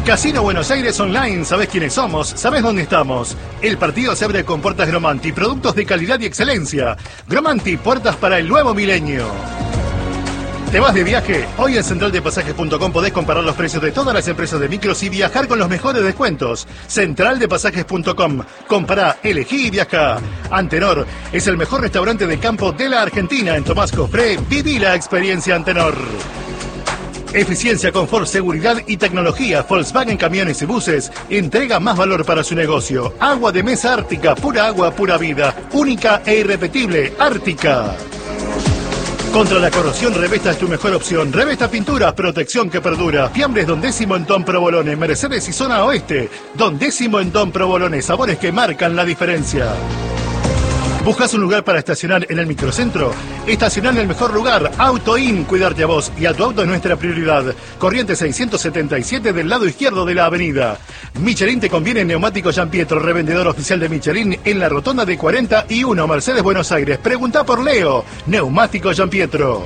Casino Buenos Aires Online, ¿sabés quiénes somos? ¿Sabés dónde estamos? El partido se abre con puertas Gromanti, productos de calidad y excelencia. Gromanti, puertas para el nuevo milenio. ¿Te vas de viaje? Hoy en centraldepasajes.com podés comparar los precios de todas las empresas de micros y viajar con los mejores descuentos. Centraldepasajes.com. Compará, elegí y viaja. Antenor es el mejor restaurante de campo de la Argentina. En Tomás Cofré, viví la experiencia Antenor. Eficiencia, confort, seguridad y tecnología. Volkswagen Camiones y Buses entrega más valor para su negocio. Agua de mesa Ártica, pura agua, pura vida. Única e irrepetible, Ártica. Contra la corrosión, Revesta es tu mejor opción. Revesta Pinturas, protección que perdura. Fiambres Don Décimo en Don Provolone, Mercedes y Zona Oeste. Don Décimo en Don Provolone, sabores que marcan la diferencia. ¿Buscas un lugar para estacionar en el microcentro? Estacionar en el mejor lugar. AutoIn, cuidarte a vos y a tu auto es nuestra prioridad. Corriente 677 del lado izquierdo de la avenida. Michelin te conviene en Neumático Gianpietro, revendedor oficial de Michelin en la rotonda de 41, Mercedes, Buenos Aires. Pregunta por Leo. Neumático Gianpietro.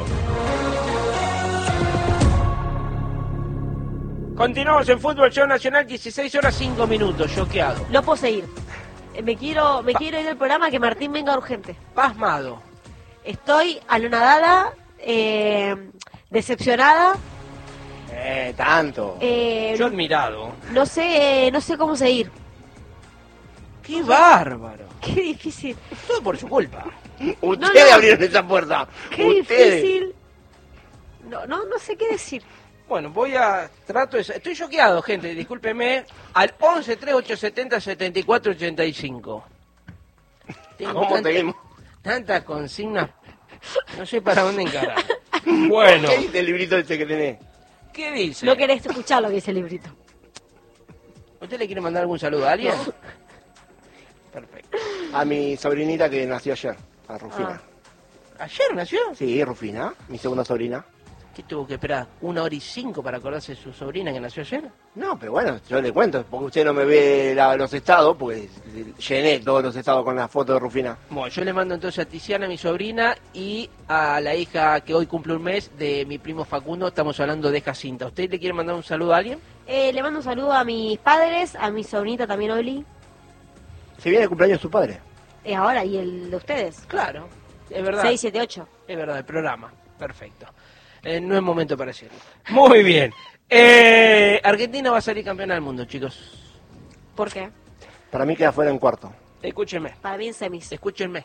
Continuamos en Fútbol Show Nacional, 16 horas 5 minutos, choqueado. No puedo seguir. Me quiero ir del programa, que Martín venga urgente. Pasmado. Estoy anonadada, decepcionada. Tanto. Yo admirado. No sé cómo seguir. ¡Qué bárbaro! Qué difícil. Todo por su culpa. Ustedes abrieron esa puerta. Qué Ustedes. difícil. No sé qué decir. Bueno, estoy choqueado, gente, discúlpeme, al 11 3870 7485. ¿Cómo seguimos? Tantas consignas, no sé para dónde encarar. Bueno, ¿Qué dice el librito ese que tenés? ¿qué dice? No querés escuchar lo que dice el librito. ¿Usted le quiere mandar algún saludo a alguien? No. Perfecto. A mi sobrinita que nació ayer, a Rufina. ¿Ayer nació? Sí, Rufina, mi segunda sobrina. ¿Qué tuvo que esperar? ¿1 hora y 5 para acordarse de su sobrina que nació ayer? No, pero bueno, yo le cuento, porque usted no me ve los estados, porque llené todos los estados con la foto de Rufina. Bueno, yo le mando entonces a Tiziana, mi sobrina, y a la hija que hoy cumple un mes de mi primo Facundo. Estamos hablando de Jacinta. ¿Usted le quiere mandar un saludo a alguien? Le mando un saludo a mis padres, a mi sobrinita también, Oli. Se viene el cumpleaños de su padre. Ahora, ¿y el de ustedes? Claro, es verdad. 6, 7, 8. Es verdad, el programa. Perfecto. No es momento para decirlo. Muy bien. Argentina va a salir campeona del mundo, chicos. ¿Por qué? Para mí queda fuera en cuarto. Escúchenme. Para mí en semis. Escúchenme.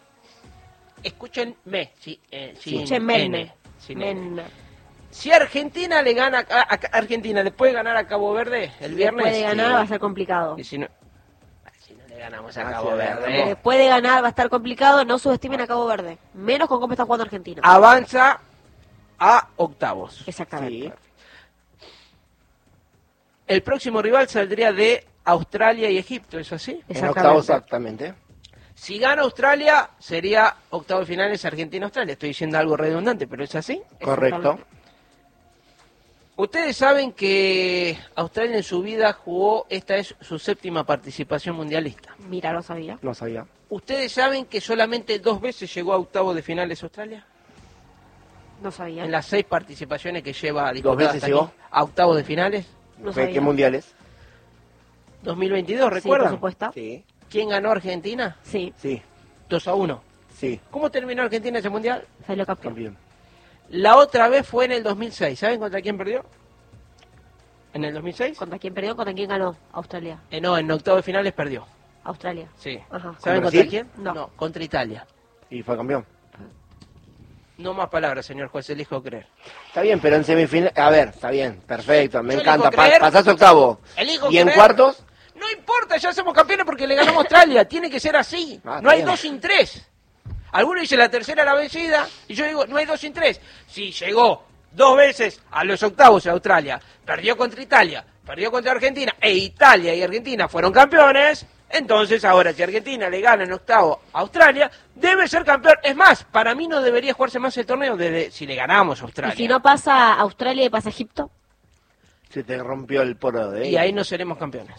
Sí, Escúchenme. N, sin N. Men. Si Argentina le gana Argentina le puede ganar a Cabo Verde el viernes. Puede ganar, va a ser complicado. Y si no le ganamos a Cabo Verde, Puede ganar, va a estar complicado. No subestimen a Cabo Verde. Menos con cómo está jugando Argentina. avanza a octavos. Exactamente. Sí. El próximo rival saldría de Australia y Egipto, ¿es así? En octavo exactamente. Si gana Australia, sería octavo de finales Argentina-Australia. Estoy diciendo algo redundante, pero ¿es así? Correcto. Ustedes saben que Australia en su vida jugó, esta es su 7ª participación mundialista. Mira, lo sabía. No sabía. ¿Ustedes saben que solamente 2 veces llegó a octavos de finales Australia? No sabía. En las 6 participaciones que lleva disputadas veces hasta llegó? aquí, a octavos de finales. No ¿Qué sabía. mundiales? 2022, Sí, ¿recuerdan? por supuesto. Sí. ¿Quién ganó Argentina? Sí, Sí. 2-1. Sí. ¿Cómo terminó Argentina ese mundial? salió campeón. También. La otra vez fue en el 2006. ¿Saben contra quién perdió? ¿En el 2006? ¿Contra quién perdió? ¿Contra quién ganó? Australia. No, en octavos de finales perdió. Australia. Sí. Ajá. ¿Saben ¿Con contra Brasil? quién? No. Contra Italia. Y fue campeón. No más palabras, señor juez, elijo creer. Está bien, pero en semifinal... A ver, está bien, perfecto, me Yo encanta. elijo creer. Pasás octavo. Elijo ¿Y en creer. cuartos? No importa, ya somos campeones porque le ganamos a Australia. Tiene que ser así. Ah, No hay está bien. 2 sin 3. Algunos dicen la tercera la vencida y yo digo, no hay 2 sin 3. Si llegó 2 veces a los octavos en Australia, perdió contra Italia, perdió contra Argentina, e Italia y Argentina fueron campeones, entonces ahora si Argentina le gana en octavo a Australia, debe ser campeón. Es más, para mí no debería jugarse más el torneo si le ganamos a ¿Y Australia. si no pasa Australia y pasa Egipto? Se te rompió el poro de... Y ahí no seremos campeones.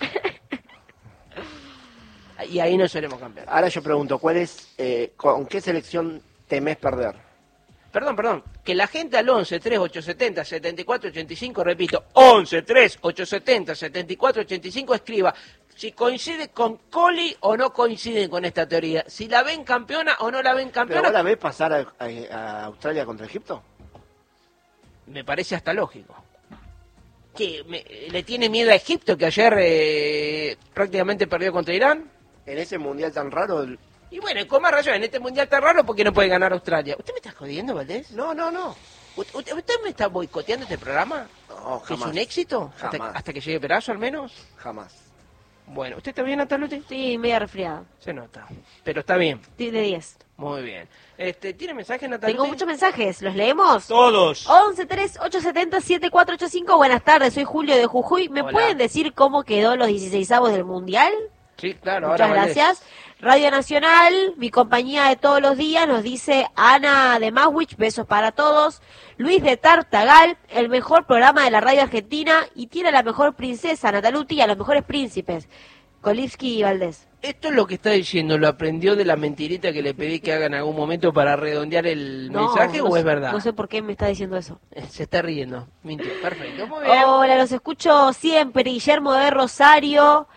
Y ahí no seremos campeones. Ahora yo pregunto, ¿cuál es, con qué selección temés perder? Perdón. que la gente al 11 3 870 74 85, repito, 11 3 870 74 85, escriba si coincide con Coli o no coinciden con esta teoría, si la ven campeona o no la ven ¿Pero campeona. vos la ves pasar a Australia contra Egipto? Me parece hasta lógico. ¿Le tiene miedo a Egipto, que ayer prácticamente perdió contra Irán? En ese mundial tan raro... Y bueno, con más razón, en este mundial tan raro, porque no puede ganar Australia. ¿Usted me está jodiendo, Valdés? No. ¿Usted me está boicoteando este programa? No, ¿Que ¿Es jamás. un éxito? Jamás. ¿Hasta que llegue Perazo, al menos? Jamás. Bueno, ¿usted está bien, Nataluti? Sí, media resfriada. Se nota, pero está bien. Sí, de 10. Muy bien. ¿Tiene mensajes, Nataluti? Tengo muchos mensajes, ¿los leemos? Todos. 11 3 870 7485. Buenas tardes, soy Julio de Jujuy. ¿Me Hola. pueden decir cómo quedó los 16avos del Mundial? Sí, claro. Muchas ahora Valdés. gracias. Radio Nacional, mi compañía de todos los días, nos dice Ana de Maswich, besos para todos. Luis de Tartagal, el mejor programa de la radio argentina y tiene a la mejor princesa, Nataluti, y a los mejores príncipes, Kolivsky y Valdés. Esto es lo que está diciendo, ¿lo aprendió de la mentirita que le pedí que haga en algún momento para redondear el mensaje o no es sé- verdad? No sé por qué me está diciendo eso. Se está riendo. Mintió. Perfecto. Muy bien. Hola, los escucho siempre. Guillermo de Rosario.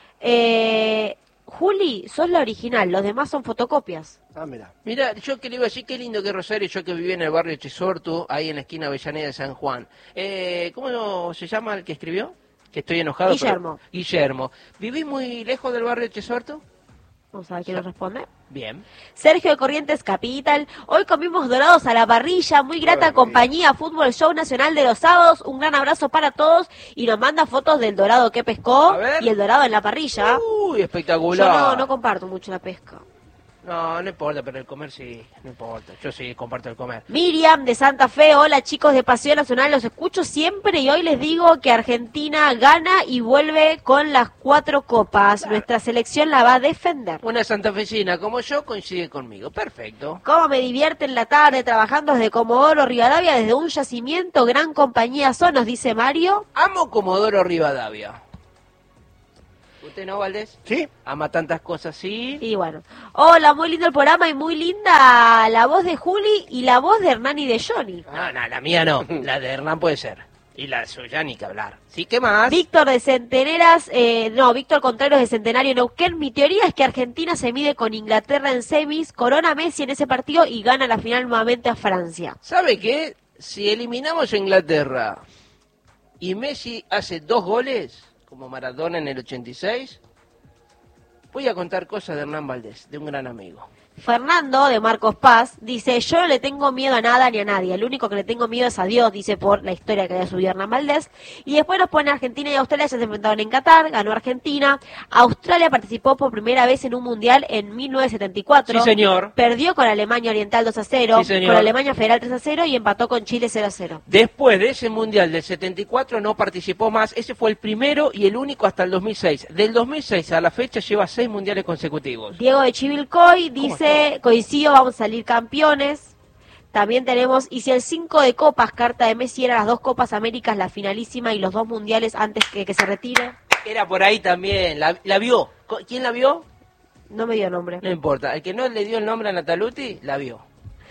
Juli, sos la original, los demás son fotocopias. Ah, mira. Mira, yo que le iba a decir, qué lindo que Rosario, yo que vivía en el barrio Chesortu, ahí en la esquina Avellaneda de San Juan. ¿Cómo se llama el que escribió? Que estoy enojado. Guillermo. Pero... Guillermo. ¿Vivís muy lejos del barrio Chesortu? Vamos a ver quién nos responde. Bien. Sergio de Corrientes Capital. Hoy comimos dorados a la parrilla. Muy grata Ay, compañía. Fútbol Show Nacional de los sábados. Un gran abrazo para todos. Y nos manda fotos del dorado que pescó A ver. y el dorado en la parrilla. Uy, Yo espectacular. no comparto mucho la pesca. No importa, pero el comer sí, no importa. Yo sí comparto el comer. Miriam de Santa Fe, hola chicos de Pasión Nacional, los escucho siempre y hoy les digo que Argentina gana y vuelve con las 4 copas. Nuestra selección la va a defender. Una santafesina como yo coincide conmigo. Perfecto. Cómo me divierte en la tarde trabajando desde Comodoro Rivadavia, desde un yacimiento, gran compañía son, nos dice Mario. Amo Comodoro Rivadavia. ¿Usted no, Valdés? ¿Sí? Ama tantas cosas, sí. Y bueno, hola, muy lindo el programa y muy linda la voz de Juli y la voz de Hernán y de Johnny. No, la mía no. La de Hernán puede ser. Y la suya ni que hablar. ¿Sí? ¿Qué más? Víctor de Centeneras, Víctor Contreras de Centenario Neuquén. Mi teoría es que Argentina se mide con Inglaterra en semis, corona Messi en ese partido y gana la final nuevamente a Francia. ¿Sabe qué? Si eliminamos a Inglaterra y Messi hace 2 goles, como Maradona en el 86, voy a contar cosas de Hernán Valdés, de un gran amigo. Fernando de Marcos Paz dice, yo no le tengo miedo a nada ni a nadie, el único que le tengo miedo es a Dios, dice por la historia que había subido Hernán Valdés. Y después nos pone Argentina y Australia, ya se enfrentaron en Qatar, ganó Argentina. Australia participó por primera vez en un mundial en 1974. Sí, señor. Perdió con Alemania Oriental 2-0, Sí, señor. con Alemania Federal 3-0 y empató con Chile 0-0. Después de ese Mundial del 74 no participó más. Ese fue el primero y el único hasta el 2006. Del 2006 a la fecha lleva 6 mundiales consecutivos. Diego de Chivilcoy dice, coincido, vamos a salir campeones. También tenemos, y si el 5 de copas, carta de Messi, era las 2 Copas Américas, la finalísima y los 2 mundiales antes que se retire. Era por ahí también. ¿La vio? ¿Quién la vio? No me dio nombre. No importa. El que no le dio el nombre a Nataluti, la vio.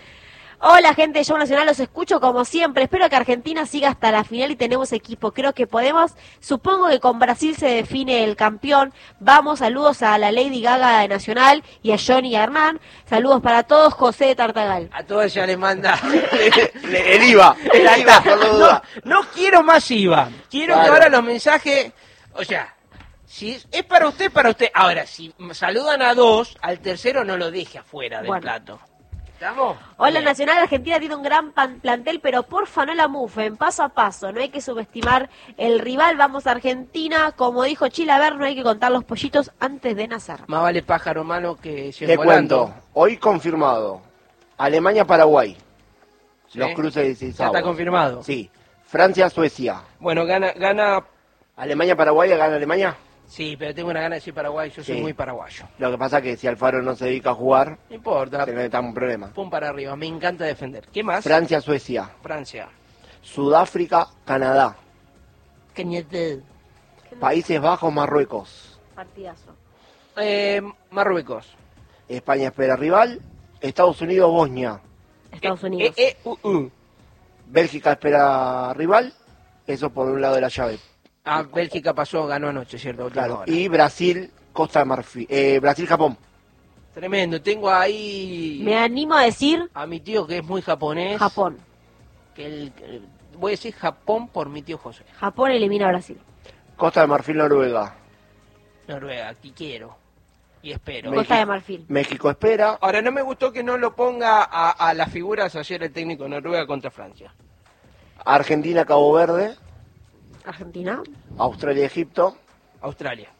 Hola gente de Show Nacional, los escucho como siempre. Espero que Argentina siga hasta la final y tenemos equipo. Creo que podemos. Supongo que con Brasil se define el campeón. Vamos, saludos a la Lady Gaga de Nacional y a Johnny y a Hernán. Saludos para todos, José de Tartagal. A todos ella le manda... El IVA. El IVA, por la duda. No quiero más IVA. Quiero que Claro. ahora los mensajes... O sea, si es para usted, para usted. Ahora, si saludan a 2, al tercero no lo deje afuera del Bueno. plato. ¿Estamos? Hola Bien. Nacional, Argentina tiene un gran plantel, pero porfa no la mufen, paso a paso, no hay que subestimar el rival, vamos a Argentina, como dijo Chilaver, no hay que contar los pollitos antes de nacer. Más vale pájaro malo que 100 Le volando. cuento. Hoy confirmado. Alemania-Paraguay. Sí. Los cruces de 16. Ya está confirmado. Sí. Francia-Suecia. Bueno, gana... Alemania-Paraguay, ¿gana Alemania? Sí, pero tengo una gana de decir Paraguay, yo soy Sí. muy paraguayo. Lo que pasa es que si Alfaro no se dedica a jugar, No importa, tenemos un problema. pum para arriba, me encanta defender. ¿Qué más? Francia-Suecia. Francia. Sudáfrica-Canadá. Cañete. Países Bajos-Marruecos. Partidazo. Marruecos. España espera rival. Estados Unidos-Bosnia. Estados Unidos. Bélgica espera rival, eso por un lado de la llave. Ah, Bélgica pasó, ganó anoche, ¿cierto? Última Claro, hora. y Brasil, Costa de Marfil, Brasil-Japón. Tremendo. Tengo ahí Me animo a decir a mi tío que es muy japonés. Japón. Voy a decir Japón por mi tío José. Japón elimina a Brasil. Costa de Marfil, Noruega. Noruega, aquí quiero. Y espero. Costa de Marfil. México espera. Ahora, no me gustó que no lo ponga a las figuras ayer el técnico de Noruega contra Francia. Argentina, Cabo Verde. Argentina. Australia, Egipto. Australia.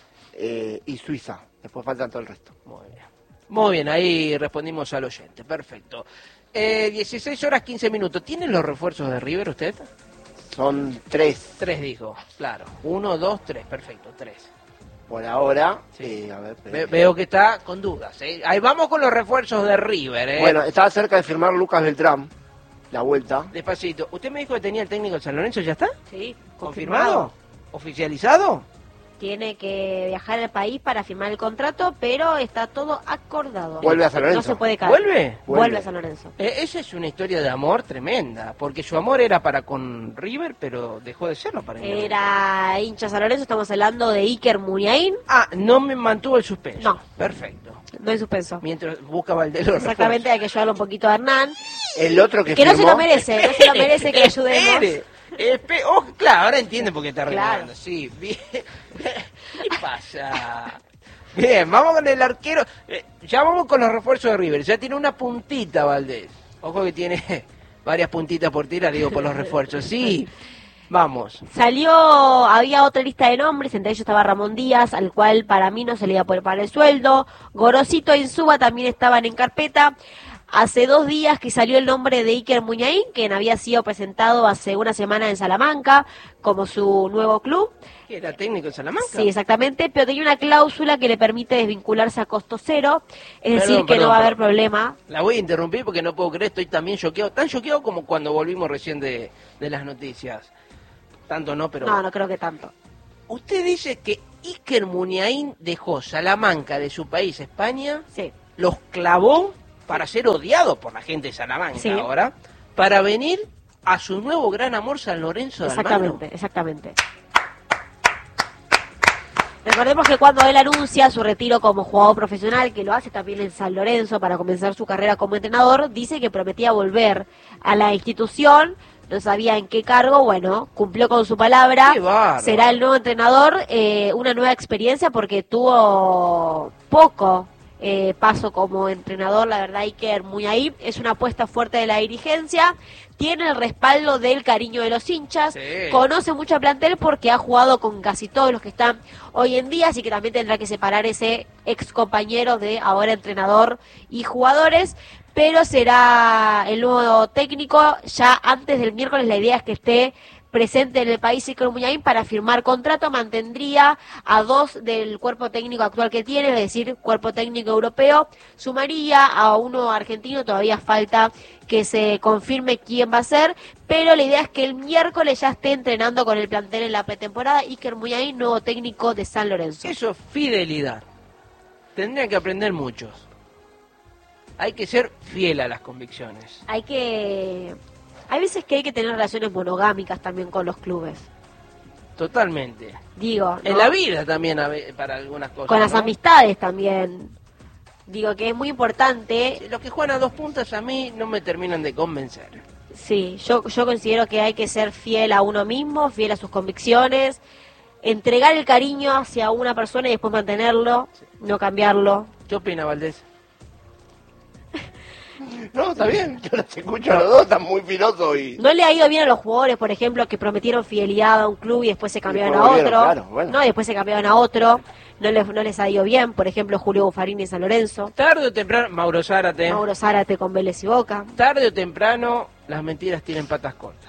Y Suiza. Después faltan todo el resto. Muy bien. Muy bien, ahí respondimos al oyente. Perfecto. 16 horas 15 minutos. ¿Tienen los refuerzos de River usted? Son 3 3 dijo, claro. 1, 2, 3. Perfecto, 3. por ahora. Sí. A ver, Veo que está con dudas. Ahí vamos con los refuerzos de River. Bueno, estaba cerca de firmar Lucas Beltrán. La vuelta. Despacito. ¿Usted me dijo que tenía el técnico de San Lorenzo? ¿Ya está? Sí, ¿Confirmado? ¿Oficializado? Tiene que viajar al país para firmar el contrato, pero está todo acordado. Vuelve a San Lorenzo. No se puede caer. ¿Vuelve? Vuelve a San Lorenzo. Esa es una historia de amor tremenda, porque su amor era para con River, pero dejó de serlo para Independiente. Era hincha San Lorenzo, estamos hablando de Iker Muniain. Ah, no me mantuvo el suspenso. No. Perfecto. No hay suspenso. Mientras busca Valdelo. Exactamente, hay que ayudarlo un poquito a Hernán. El otro que Que no se firmó. lo merece, no se lo merece que le ayudemos. Claro, ahora entiende por qué está Claro. renegando. Sí, bien. ¿Qué pasa? Bien, vamos con el arquero. Ya vamos con los refuerzos de River. Ya tiene una puntita, Valdés. Ojo que tiene varias puntitas por tirar, digo, por los refuerzos. Sí, vamos. Había otra lista de nombres, entre ellos estaba Ramón Díaz, al cual para mí no se le iba a poder pagar el sueldo. Gorosito e Insúa también estaban en carpeta. Hace 2 días que salió el nombre de Iker Muniain, quien había sido presentado hace una semana en Salamanca como su nuevo club. ¿Qué era técnico en Salamanca? Sí, exactamente, pero tenía una cláusula que le permite desvincularse a costo cero, es decir, que no va a haber problema. La voy a interrumpir porque no puedo creer, estoy también choqueado, tan choqueado como cuando volvimos recién de las noticias. Tanto no, pero... No creo que tanto. Usted dice que Iker Muniain dejó Salamanca de su país, España, Sí. los clavó para ser odiado por la gente de Salamanca Sí. ahora, para venir a su nuevo gran amor San Lorenzo de Almagro. Exactamente. Recordemos que cuando él anuncia su retiro como jugador profesional, que lo hace también en San Lorenzo para comenzar su carrera como entrenador, dice que prometía volver a la institución, no sabía en qué cargo, bueno, cumplió con su palabra, ¡Qué bárbaro! será el nuevo entrenador, una nueva experiencia porque tuvo poco paso como entrenador, la verdad, Iker Muniain es una apuesta fuerte de la dirigencia, tiene el respaldo del cariño de los hinchas, Sí. conoce mucho al plantel porque ha jugado con casi todos los que están hoy en día, así que también tendrá que separar ese ex compañero de ahora entrenador y jugadores, pero será el nuevo técnico ya antes del miércoles. La idea es que esté presente en el país Iker Muniain para firmar contrato, mantendría a 2 del cuerpo técnico actual que tiene, es decir, cuerpo técnico europeo, sumaría a uno argentino, todavía falta que se confirme quién va a ser, pero la idea es que el miércoles ya esté entrenando con el plantel en la pretemporada. Iker Muniain, nuevo técnico de San Lorenzo. Eso es fidelidad. Tendrían que aprender muchos. Hay que ser fiel a las convicciones. Hay veces que hay que tener relaciones monogámicas también con los clubes. Totalmente. Digo, En ¿no? la vida también, para algunas cosas. Con las ¿no? amistades también. Digo que es muy importante. Los que juegan a 2 puntas a mí no me terminan de convencer. Sí, yo considero que hay que ser fiel a uno mismo, fiel a sus convicciones, entregar el cariño hacia una persona y después mantenerlo, no cambiarlo. ¿Qué opina, Valdés? No, está bien. Yo los escucho a los dos, están muy filosos y. No le ha ido bien a los jugadores, por ejemplo, que prometieron fidelidad a un club y después se cambiaron después a volvieron, otro. claro, bueno. No, y después se cambiaron a otro. No les ha ido bien, por ejemplo, Julio Buffarini en San Lorenzo, Tarde o temprano, Mauro Zárate. Mauro Zárate con Vélez y Boca. Tarde o temprano, las mentiras tienen patas cortas.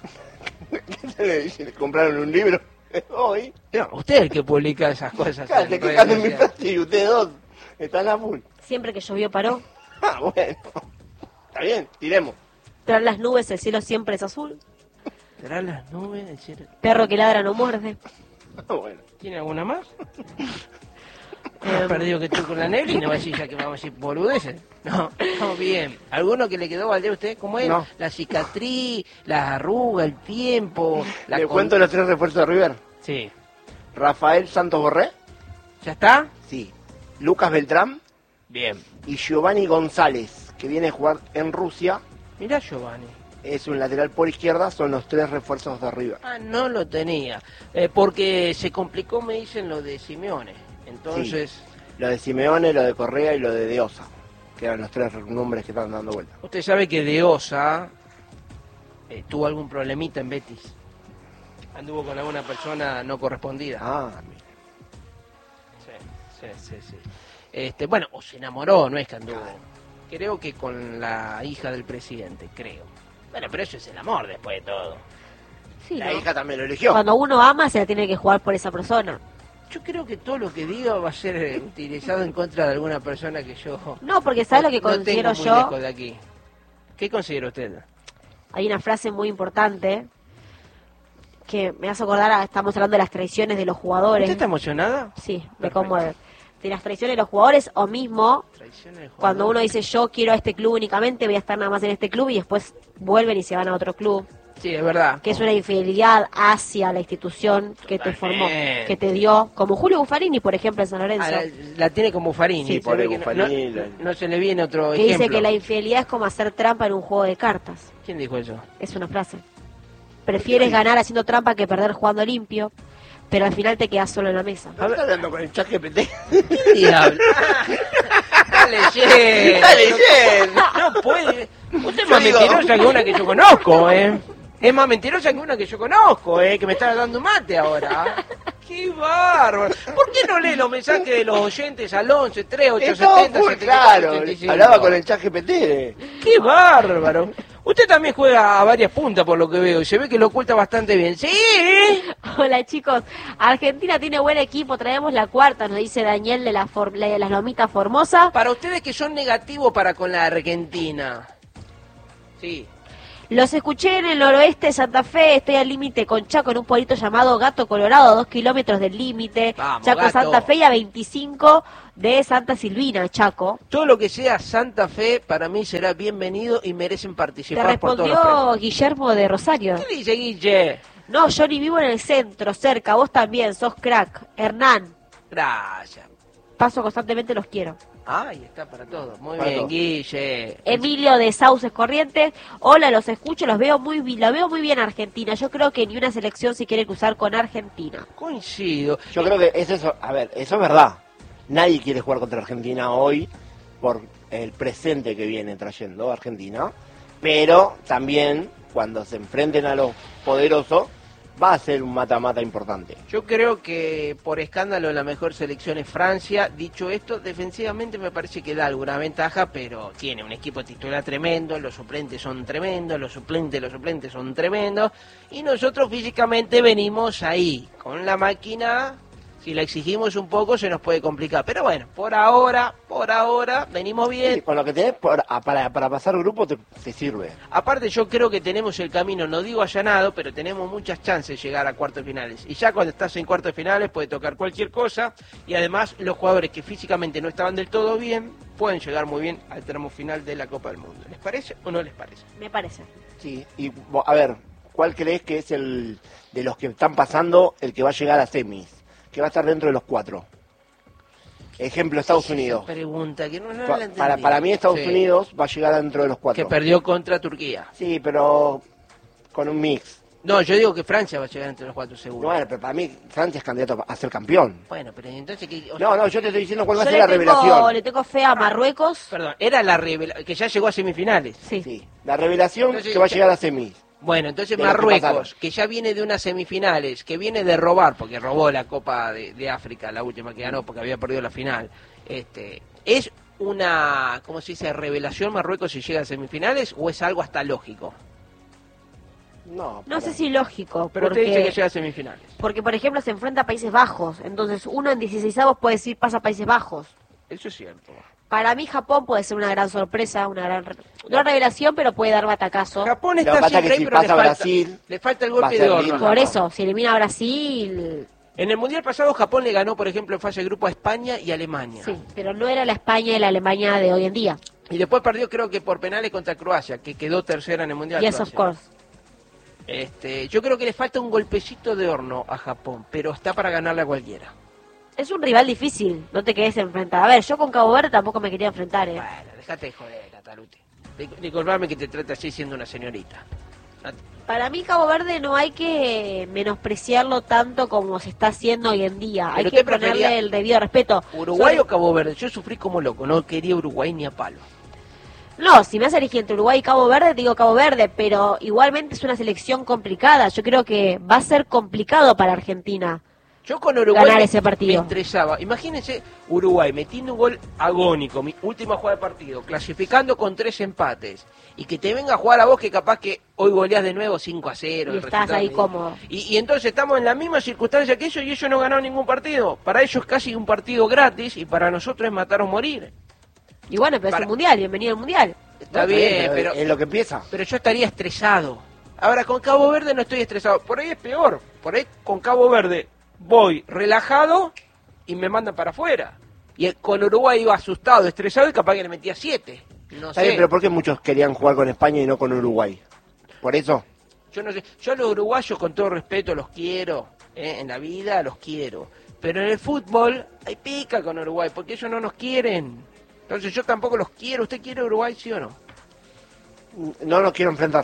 ¿Le compraron un libro? Hoy. No, usted es el que publica esas cosas. Cállate, en que redes están en mi sociales. frase y ustedes dos están a full. Siempre que llovió paró. Ah, bueno. Está bien, tiremos. Tras las nubes el cielo siempre es azul. ¿Será las nubes del cielo? Perro que ladra no muerde. Ah, bueno. ¿Tiene alguna más? Más perdido que tú con la neblina, va a decir ya que vamos a decir boludeces. No, bien. ¿Alguno que le quedó, Valdés, a usted? ¿Cómo es? No. La cicatriz, las arrugas, el tiempo. ¿Le cuento los 3 refuerzos de River? Sí. Rafael Santos Borré, ¿Ya está? sí. Lucas Beltrán Bien. y Giovanni González, que viene a jugar en Rusia. Mirá, Giovanni. Es un lateral por izquierda, son los 3 refuerzos de River. Ah, no lo tenía. Porque se complicó, me dicen, lo de Simeone. Entonces, Sí. Lo de Simeone, lo de Correa y lo de Osa, que eran los 3 nombres que estaban dando vuelta. usted sabe que De Osa tuvo algún problemita en Betis. Anduvo con alguna persona no correspondida. Ah, mira. Sí. Bueno, o se enamoró, no es que anduvo. Creo que con la hija del presidente, creo. Bueno, pero eso es el amor después de todo. Sí, La ¿no? hija también lo eligió. Cuando uno ama, se la tiene que jugar por esa persona. Yo creo que todo lo que diga va a ser utilizado en contra de alguna persona que yo No, porque ¿sabes lo que no considero tengo muy yo? lejos de aquí. ¿Qué considera usted? Hay una frase muy importante que me hace acordar, estamos hablando de las traiciones de los jugadores. ¿Usted está emocionada? Sí, me Perfecto. conmueve. De las traiciones de los jugadores o mismo Traiciones de cuando jugador. uno dice yo quiero a este club únicamente, voy a estar nada más en este club y después vuelven y se van a otro club. Sí, es verdad. Que es una infidelidad hacia la institución que te formó, Totalmente. que te dio, como Julio Buffarini, por ejemplo, en San Ah, Lorenzo, la tiene como Farini. Sí, se ve pobre que Buffarini, no se le viene otro que ejemplo. dice que la infidelidad es como hacer trampa en un juego de cartas. ¿Quién dijo eso? Es una frase. Prefieres ganar haciendo trampa que perder jugando limpio, pero al final te quedas solo en la mesa. ¿No está hablando con el chat GPT? ¿Qué diablo? Dale, leyendo. Está leyendo. No puede. Usted es Yo más digo- mentirosa que una que yo conozco, ¿eh? Es más mentirosa que una que yo conozco, que me está dando mate ahora. ¡Qué bárbaro! ¿Por qué no lee los mensajes de los oyentes al 11, 3, 8, Es todo 70, muy 74, claro. 85? Hablaba con el chat GPT. ¡Qué bárbaro! Usted también juega a varias puntas por lo que veo y se ve que lo oculta bastante bien. ¡Sí! Hola chicos, Argentina tiene buen equipo, traemos la cuarta, nos dice Daniel de de las Lomitas Formosa. Para ustedes que son negativos para con la Argentina. Sí. Los escuché en el noroeste de Santa Fe, estoy al límite con Chaco en un pueblito llamado Gato Colorado, a 2 kilómetros del límite. Vamos, Chaco, Gato. Santa Fe y a 25 de Santa Silvina, Chaco. Todo lo que sea Santa Fe para mí será bienvenido y merecen Te participar por todos los respondió premios. Guillermo de Rosario. ¿Qué dice Guille? No, yo ni vivo en el centro, cerca, vos también, sos crack. Hernán, Gracias. paso constantemente, los quiero. Ay, está para todo. Muy Para bien, todo. Guille. Emilio de Sauces Corrientes, hola, los escucho, los veo muy bien, la veo muy bien Argentina. Yo creo que ni una selección se quiere cruzar con Argentina. Coincido. Yo creo que es eso. A ver, eso es verdad. Nadie quiere jugar contra Argentina hoy por el presente que viene trayendo Argentina. Pero también, cuando se enfrenten a los poderosos, va a ser un mata-mata importante. Yo creo que por escándalo la mejor selección es Francia. Dicho esto, defensivamente me parece que da alguna ventaja, pero tiene un equipo titular tremendo, los suplentes son tremendos, los suplentes son tremendos, y nosotros físicamente venimos ahí, con la máquina. Si la exigimos un poco se nos puede complicar, pero bueno, por ahora, venimos bien. Sí, con lo que tenés para pasar grupo te sirve. Aparte yo creo que tenemos el camino, no digo allanado, pero tenemos muchas chances de llegar a cuartos de finales. Y ya cuando estás en cuartos de finales puede tocar cualquier cosa, y además los jugadores que físicamente no estaban del todo bien, pueden llegar muy bien al tramo final de la Copa del Mundo. ¿Les parece o no les parece? Me parece. Sí, y a ver, ¿cuál crees que es el de los que están pasando el que va a llegar a semis? Que va a estar dentro de los 4. Ejemplo, Estados Unidos. Esa pregunta que no la entendí. Para mí Estados Sí. Unidos va a llegar dentro de los 4. Que perdió contra Turquía. Sí, pero con un mix. No, yo digo que Francia va a llegar entre los 4 seguro. Bueno, pero para mí Francia es candidato a ser campeón. Bueno, pero entonces... No, yo te estoy diciendo cuál va a Yo ser la le revelación. tengo fe a Marruecos. Perdón, era la revelación, que ya llegó a semifinales. Sí. Sí, la revelación Entonces, que va a llegar a semis. Bueno, entonces De los que Marruecos, pasaron. que ya viene de unas semifinales, que viene de robar, porque robó la Copa de África, la última que ganó, porque había perdido la final. ¿Es una, ¿cómo se dice, revelación Marruecos si llega a semifinales o es algo hasta lógico? No sé si lógico, Pero usted dice que porque, llega a semifinales. porque por ejemplo se enfrenta a Países Bajos, entonces uno en 16avos puede decir pasa a Países Bajos. Eso es cierto. Para mí Japón puede ser una gran sorpresa, no revelación, pero puede dar batacazo. Japón Lo que está pasa es siempre que ahí, si pero pasa Brasil, le falta el va a golpe ser de lindo. horno. Por eso, si elimina a Brasil, En el Mundial pasado Japón le ganó, por ejemplo, en fase de grupo a España y Alemania. Sí, pero no era la España y la Alemania de hoy en día. Y después perdió, creo que por penales contra Croacia, que quedó tercera en el Mundial. Yes, of Croacia. course. Yo creo que le falta un golpecito de horno a Japón, pero está para ganarle a cualquiera. Es un rival difícil, no te quedes enfrentar. A ver, yo con Cabo Verde tampoco me quería enfrentar, Bueno, déjate de joder, Nataluti. Disculpame que te trate así siendo una señorita. Para mí Cabo Verde no hay que menospreciarlo tanto como se está haciendo hoy en día. Hay Pero que usted prefería ponerle el debido respeto. ¿Uruguay Sobre- o Cabo Verde? Yo sufrí como loco, no quería Uruguay ni a palo. No, si me hace elegir entre Uruguay y Cabo Verde, digo Cabo Verde, pero igualmente es una selección complicada. Yo creo que va a ser complicado para Argentina. Yo con Uruguay Ganar ese partido. me estresaba. Imagínense Uruguay metiendo un gol agónico, mi última jugada de partido, clasificando con 3 empates. Y que te venga a jugar a vos que capaz que hoy goleás de nuevo 5-0. Y el estás resultado ahí me- cómodo. Y entonces estamos en la misma circunstancia que ellos no ganaron ningún partido. Para ellos casi un partido gratis y para nosotros es matar o morir. Y bueno, pero Para- es un mundial, bienvenido al mundial. Está bien, pero es lo que empieza. pero yo estaría estresado. Ahora, con Cabo Verde no estoy estresado. Por ahí es peor. Por ahí con Cabo Verde voy relajado y me mandan para afuera. Y con Uruguay iba asustado, estresado y capaz que le metía 7. No Está sé. bien, pero ¿por qué muchos querían jugar con España y no con Uruguay? ¿Por eso? Yo no sé. Yo a los uruguayos, con todo respeto, los quiero. En la vida los quiero. Pero en el fútbol hay pica con Uruguay porque ellos no nos quieren. Entonces yo tampoco los quiero. ¿Usted quiere Uruguay, sí o no? No los quiero enfrentar.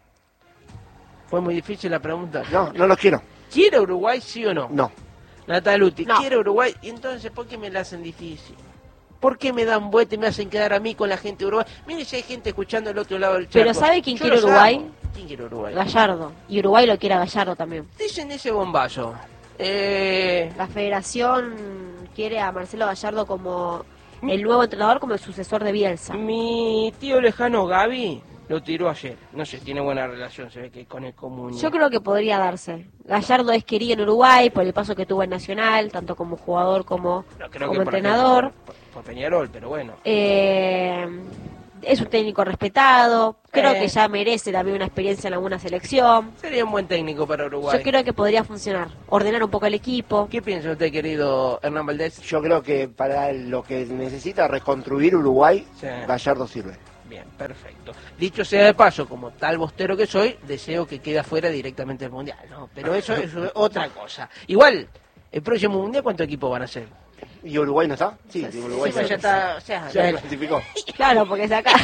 Fue muy difícil la pregunta. No, no los quiero. ¿Quiere Uruguay, sí o no? No. Nataluti, No. ¿quiere Uruguay? Y entonces, ¿por qué me la hacen difícil? ¿Por qué me dan vuelta y me hacen quedar a mí con la gente de Uruguay? Mire si hay gente escuchando del otro lado del charco. Pero ¿sabe quién Yo quiere los Uruguay? amo. ¿Quién quiere Uruguay? Gallardo. Y Uruguay lo quiere a Gallardo también. Dicen ese bombazo. La federación quiere a Marcelo Gallardo como el nuevo entrenador, como el sucesor de Bielsa. Mi tío lejano Gaby lo tiró ayer. No sé, tiene buena relación, se ve que con el común. Yo creo que podría darse. Gallardo es querido en Uruguay por el paso que tuvo en Nacional, tanto como jugador como, No, creo como que por entrenador. ejemplo, por Peñarol, pero bueno. Es un técnico respetado. Creo Eh. que ya merece también una experiencia en alguna selección. Sería un buen técnico para Uruguay. Yo creo que podría funcionar. Ordenar un poco el equipo. ¿Qué piensa usted, querido Hernán Valdés? Yo creo que para lo que necesita reconstruir Uruguay, Sí. Gallardo sirve. Bien, perfecto. Dicho sea de paso, como tal bostero que soy, deseo que quede afuera directamente del Mundial, ¿no? Pero eso es otra cosa. Igual, el próximo Mundial, ¿cuántos equipos van a ser? ¿Y Uruguay no está? Sí, Uruguay Sí, pues ya está, o sea, ya clasificó. Claro, porque es acá.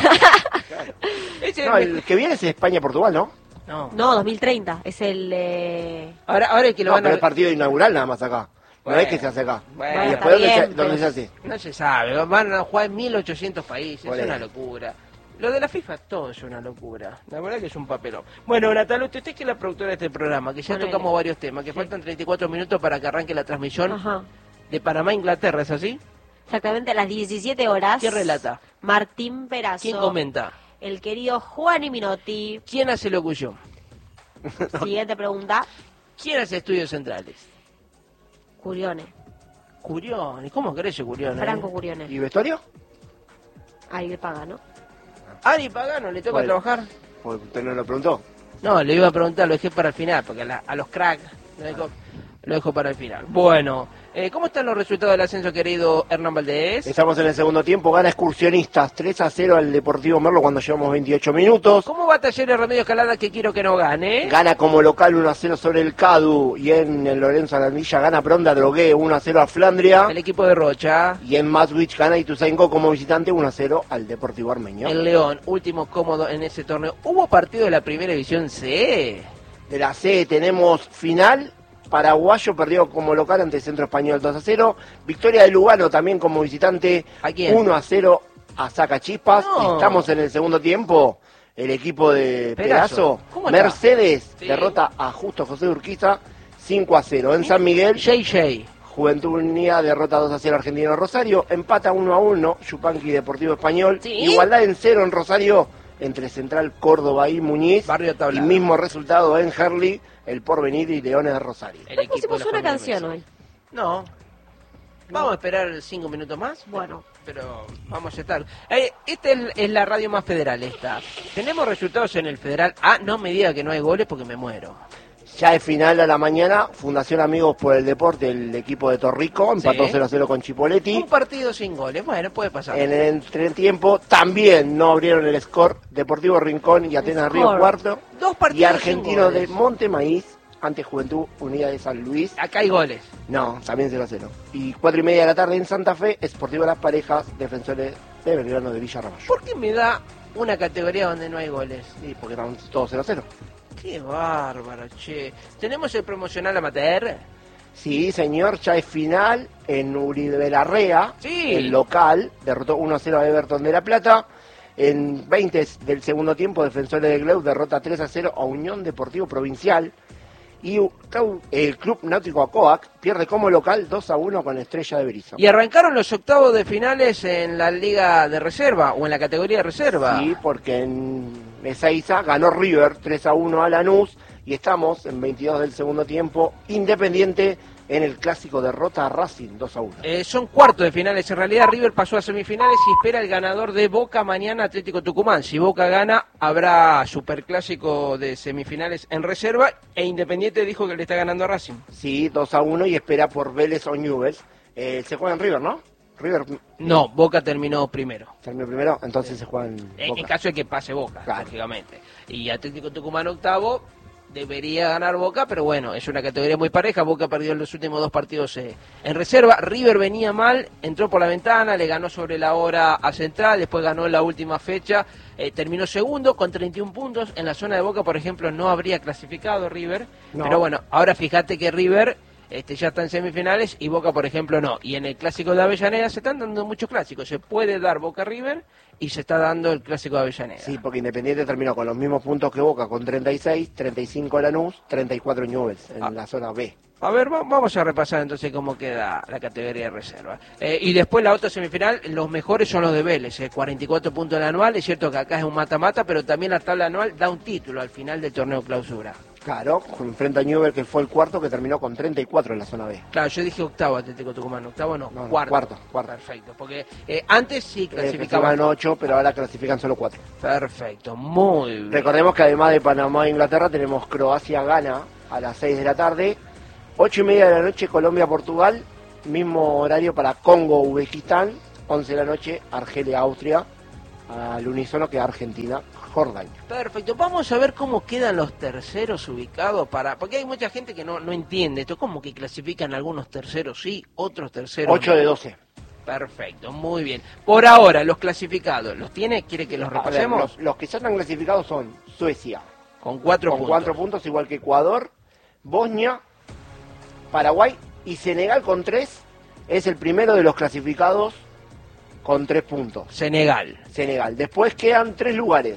ese No, es el que viene es España-Portugal, ¿no? no. No, 2030. Es el... Ahora es que lo No, van pero a... el partido inaugural nada más acá. No Bueno, es que se hace acá. bueno, ¿Y está después dónde, bien, se, dónde pero- se hace? No se sabe, van a jugar en 1800 países, Por es una eso. locura. Lo de la FIFA todo es una locura, la verdad que es un papelón. Bueno, Natalia, usted que es la productora de este programa, que ya Ponele. tocamos varios temas, que Sí. faltan 34 minutos para que arranque la transmisión Ajá. de Panamá a Inglaterra, ¿es así? Exactamente a las 17 horas. ¿Quién relata? Martín Perazo. ¿Quién comenta? El querido Juan Minotti. ¿Quién hace locución? Siguiente pregunta. ¿Quién hace estudios centrales? Curione. Curione, ¿cómo crees Curione? Franco Curione. ¿Y vestuario? Ahí le paga, ¿no? Ari Pagano, ¿le toca ¿Cuál? trabajar? Porque usted no lo preguntó. No, le iba a preguntar, lo dejé para el final, porque a los cracks lo dejo para el final. Bueno, ¿cómo están los resultados del ascenso, querido Hernán Valdés? Estamos en el segundo tiempo, gana Excursionistas 3-0 al Deportivo Merlo cuando llevamos 28 minutos. ¿Cómo va Talleres Remedio Escalada que quiero que no gane? Gana como local 1-0 sobre el Cadu y en el Lorenzo Arandilla gana Pronda Drogué 1-0 a Flandria. El equipo de Rocha. Y en Maswich gana Ituzaingó como visitante 1-0 al Deportivo Armenio. El León, último cómodo en ese torneo. ¿Hubo partido de la primera división C? De la C tenemos final. Paraguayo perdió como local ante Centro Español 2-0. Victoria de Lugano también como visitante ¿A quién? 1-0 a Sacachispas. No. Estamos en el segundo tiempo. El equipo de Perazo. Perazo, ¿Cómo está? Mercedes, Sí. derrota a Justo José Urquiza 5-0. En San Miguel, JJ. Juventud Unida derrota 2-0 Argentino Rosario. Empata 1-1 Yupanqui Deportivo Español. Sí. Igualdad en 0 en Rosario entre Central Córdoba y Muñiz. Barrio Y Tablada. mismo resultado en Herli, El Porvenir y Leones de Rosario. El No equipo de pusimos la una familia canción Messi. hoy. No. Vamos a esperar 5 minutos más. Bueno. Pero vamos a estar. Esta es la radio más federal, esta. Tenemos resultados en el federal. Ah, no me diga que no hay goles porque me muero. Ya es final a la mañana, Fundación Amigos por el Deporte, el equipo de Torrico, empató Sí. 0-0 con Chipoletti. Un partido sin goles, bueno, puede pasar. En el entretiempo también no abrieron el score Deportivo Rincón y Atenas Río Score. Cuarto. Dos partidos Y Argentino sin de goles. Montemaíz ante Juventud Unida de San Luis. Acá hay goles. No, también 0-0. Y 4:30 de la tarde en Santa Fe, Sportivo Las Parejas, Defensores de Belgrano de Villarramallo. ¿Por qué me da una categoría donde no hay goles? Sí, porque estaban todos 0-0. Qué bárbaro, che. ¿Tenemos el promocional amateur? Sí, señor, ya es final en Uribe Larrea, Sí. el local, derrotó 1-0 a Everton de La Plata. En 20 del segundo tiempo, Defensores de Glau derrota 3-0 a Unión Deportivo Provincial. Y el Club Náutico Acoac pierde como local 2-1 con Estrella de Berizo. Y arrancaron los octavos de finales en la liga de reserva o en la categoría de reserva. Sí, porque en Ezeiza ganó River 3-1 a Lanús y estamos en 22 del segundo tiempo. Independiente en el clásico derrota a Racing 2-1. Son cuartos de finales. En realidad River pasó a semifinales y espera el ganador de Boca mañana, Atlético Tucumán. Si Boca gana, habrá superclásico de semifinales en reserva e Independiente dijo que le está ganando a Racing. Sí, 2-1 y espera por Vélez o Newell's. Se juega en River, ¿no? River No, Boca terminó primero. terminó primero, entonces se juega en Boca. En caso de que pase Boca, Claro. lógicamente. Y Atlético Tucumán octavo, debería ganar Boca, pero bueno, es una categoría muy pareja. Boca perdió en los últimos dos partidos en reserva. River venía mal, entró por la ventana, le ganó sobre la hora a Central, después ganó la última fecha, terminó segundo con 31 puntos. En la zona de Boca, por ejemplo, no habría clasificado River, No. pero bueno, ahora fíjate que River ya está en semifinales y Boca, por ejemplo, no. Y en el clásico de Avellaneda se están dando muchos clásicos. Se puede dar Boca River y se está dando el clásico de Avellaneda. Sí, porque Independiente terminó con los mismos puntos que Boca, con 36, 35 Lanús, 34 Newell's en la zona B. A ver, vamos a repasar entonces cómo queda la categoría de reserva. Y después la otra semifinal, los mejores son los de Vélez, 44 puntos en la anual. Es cierto que acá es un mata-mata, pero también la tabla anual da un título al final del torneo clausura. Claro, enfrenta a Newell, que fue el cuarto, que terminó con 34 en la zona B. Claro, yo dije octavo Atlético Tucumán, octavo no, No, cuarto. cuarto. Perfecto, porque antes sí Clasificaban clasificaban. 8, pero ahora clasifican solo 4. Perfecto, muy bien. Recordemos que además de Panamá e Inglaterra tenemos Croacia-Ghana a las 6 de la tarde, 8:30 de la noche Colombia-Portugal, mismo horario para Congo-Uzbekistán, 11 de la noche Argelia-Austria, al unísono que Argentina-Jordania. Perfecto, vamos a ver cómo quedan los terceros ubicados porque hay mucha gente que no entiende esto, como que clasifican algunos terceros sí, otros terceros 8 no. de 12. Perfecto, muy bien. Por ahora, los clasificados, ¿los tiene? ¿Quiere que los A ver, repasemos? los que ya están clasificados son Suecia, Con 4 con puntos. 4 puntos, igual que Ecuador, Bosnia, Paraguay y Senegal con 3. Es el primero de los clasificados con 3 puntos. Senegal. Senegal. Después quedan 3 lugares.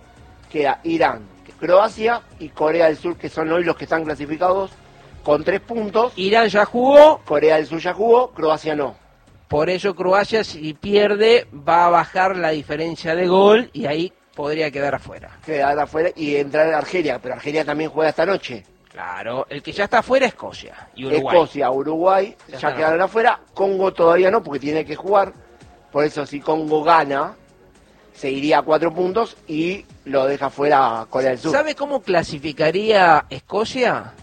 Queda Irán, Croacia y Corea del Sur, que son hoy los que están clasificados con 3 puntos. Irán ya jugó, Corea del Sur ya jugó, Croacia no. por eso Croacia, si pierde, va a bajar la diferencia de gol y ahí podría quedar afuera. Quedar afuera y entrar a Argelia, pero Argelia también juega esta noche. Claro, el que ya está afuera es Escocia y Uruguay. Escocia, Uruguay, Ya ya están quedaron afuera. Congo todavía no, porque tiene que jugar. Por eso si Congo gana, se iría a 4 puntos y lo deja fuera a Corea del Sur. ¿Sabe cómo clasificaría Escocia?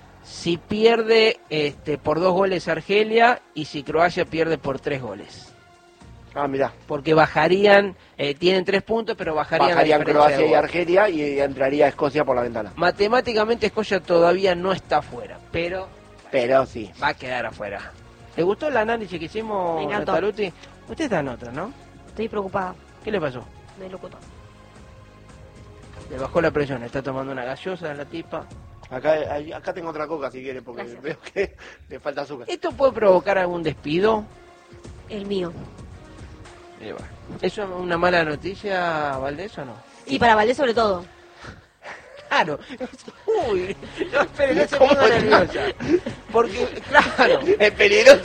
Si pierde por 2 goles Argelia y si Croacia pierde por 3 goles. Ah, mirá. Porque bajarían, tienen 3 puntos, pero bajarían la diferencia Croacia de y gol. Argelia y entraría Escocia por la ventana. Matemáticamente Escocia todavía no está afuera, pero Pero sí. va a quedar afuera. ¿Le gustó el análisis que hicimos, Me encantó. Nataluti? Usted está en otra, ¿no? Estoy preocupada. ¿Qué le pasó? Me locutor. Le bajó la presión, está tomando una gaseosa la tipa. Acá tengo otra coca si quiere, porque Gracias. veo que le falta azúcar. ¿Esto puede provocar algún despido? El mío. Y bueno, ¿eso es una mala noticia, Valdés, o no? Y para Valdés sobre todo. Claro. Uy, no, espere, no se ¿Cómo ponga está? nerviosa. Porque, claro, Es peligroso,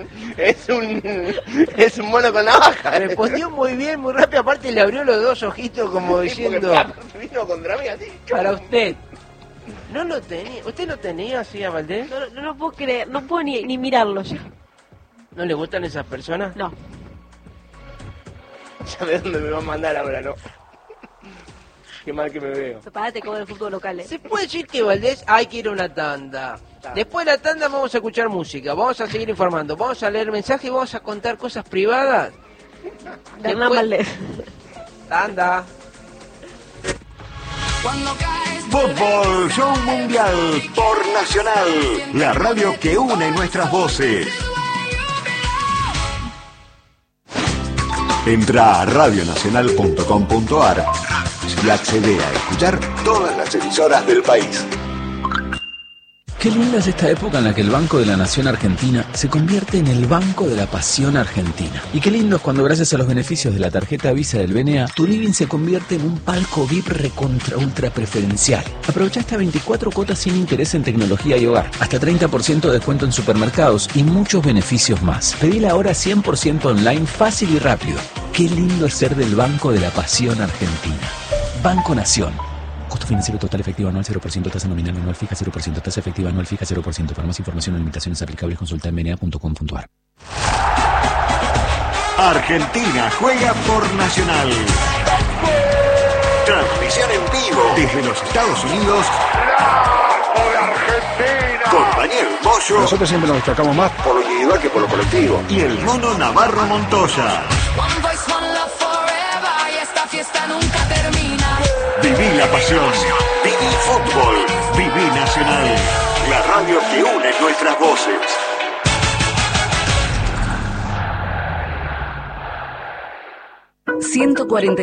es un mono con navaja. respondió muy bien, muy rápido. Aparte le abrió los dos ojitos como Sí, porque diciendo, vino contra mí así. para usted. No lo tenía. ¿Usted lo tenía así a Valdés? No lo puedo creer, no puedo ni mirarlo ya. ¿No le gustan esas personas? No. Ya ve dónde me va a mandar ahora, ¿no? Qué mal que me veo. Prepárate como en el fútbol local. ¿Se puede decir que Valdés hay que ir a una tanda? Después de la tanda vamos a escuchar música, vamos a seguir informando, vamos a leer mensajes y vamos a contar cosas privadas. De Hernán Valdés. Tanda. Fútbol Show Mundial por Nacional, la radio que une nuestras voces. Entra a radionacional.com.ar y accede a escuchar todas las emisoras del país. Qué linda es esta época en la que el Banco de la Nación Argentina se convierte en el Banco de la Pasión Argentina. Y qué lindo es cuando gracias a los beneficios de la tarjeta Visa del BNA, tu living se convierte en un palco VIP recontra ultra preferencial. Aprovecha hasta 24 cuotas sin interés en tecnología y hogar, hasta 30% de descuento en supermercados y muchos beneficios más. Pedila ahora 100% online, fácil y rápido. Qué lindo es ser del Banco de la Pasión Argentina. Banco Nación. Costo financiero total efectivo anual 0%, tasa nominal anual fija 0%, tasa efectiva anual fija 0%. Para más información o limitaciones aplicables consulta en bna.com.ar. Argentina juega por Nacional. Transmisión en vivo desde los Estados Unidos. Con Daniel Moyo. Nosotros siempre nos destacamos más por lo individual que por lo colectivo. Y el mono Navarro Montoya. Fiesta nunca termina. Viví la pasión, viví fútbol, viví Nacional, la radio que une nuestras voces. 140